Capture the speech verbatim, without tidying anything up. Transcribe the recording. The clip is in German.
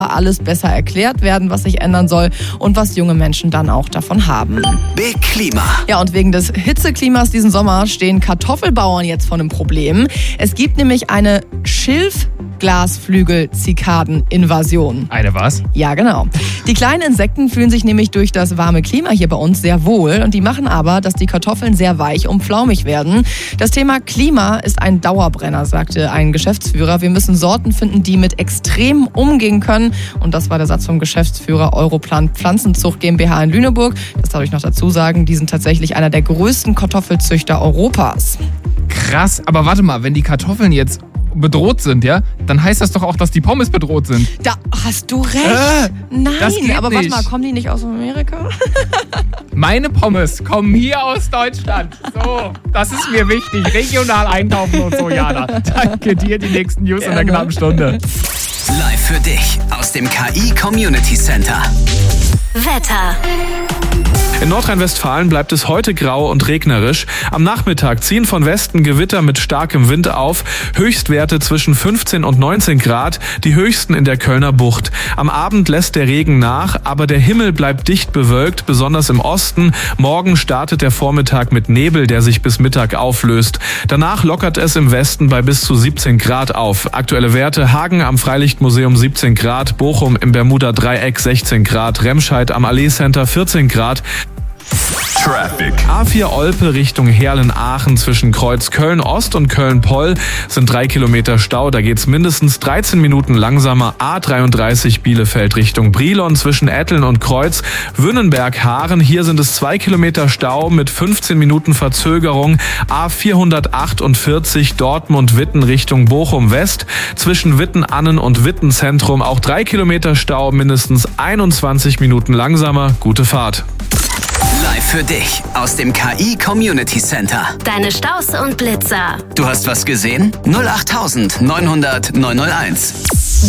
alles besser erklärt werden, was sich ändern soll und was junge Menschen dann auch davon haben. Big Klima. Ja, und wegen des Hitzeklimas diesen Sommer stehen Kartoffelbauern jetzt vor einem Problem. Es gibt nämlich eine Schilfglasflügel-Zikaden-Invasion. Eine was? Ja, genau. Die kleinen Insekten fühlen sich nämlich durch das warme Klima hier bei uns sehr wohl und die machen aber, dass die Kartoffeln sehr weich und flaumig werden. Das Thema Klima ist ein Dauerbrenner, sagte ein Geschäftsführer. Wir müssen Sorten finden, die mit extrem umgehen können. Und das war der Satz vom Geschäftsführer Europlan Pflanzenzucht GmbH in Lüneburg. Das darf ich noch dazu sagen, die sind tatsächlich einer der größten Kartoffelzüchter Europas. Krass, aber warte mal, wenn die Kartoffeln jetzt bedroht sind, ja, dann heißt das doch auch, dass die Pommes bedroht sind. Da hast du recht. Äh, Nein, das geht aber warte nicht. mal, kommen die nicht aus Amerika? Meine Pommes kommen hier aus Deutschland. So, das ist mir wichtig. Regional einkaufen und so, Jana. Danke dir, die nächsten News in einer knappen Stunde. Live für dich aus dem K I Community Center. Wetter. In Nordrhein-Westfalen bleibt es heute grau und regnerisch. Am Nachmittag ziehen von Westen Gewitter mit starkem Wind auf. Höchstwerte zwischen fünfzehn und neunzehn Grad, die höchsten in der Kölner Bucht. Am Abend lässt der Regen nach, aber der Himmel bleibt dicht bewölkt, besonders im Osten. Morgen startet der Vormittag mit Nebel, der sich bis Mittag auflöst. Danach lockert es im Westen bei bis zu siebzehn Grad auf. Aktuelle Werte: Hagen am Freilichtmuseum siebzehn Grad, Bochum im Bermuda-Dreieck sechzehn Grad, Remscheid am Allee Center vierzehn Grad. Traffic. A vier Olpe Richtung Herlen-Aachen zwischen Kreuz Köln-Ost und Köln-Poll sind drei Kilometer Stau. Da geht's mindestens dreizehn Minuten langsamer. A dreiunddreißig Bielefeld Richtung Brilon zwischen Etteln und Kreuz. Wünnenberg-Haaren, hier sind es zwei Kilometer Stau mit fünfzehn Minuten Verzögerung. A vierhundertachtundvierzig Dortmund-Witten Richtung Bochum-West zwischen Witten-Annen und Witten-Zentrum auch drei Kilometer Stau, mindestens einundzwanzig Minuten langsamer. Gute Fahrt. Live für dich aus dem K I Community Center. Deine Staus und Blitzer. Du hast was gesehen? null acht neunhundert neunhunderteins.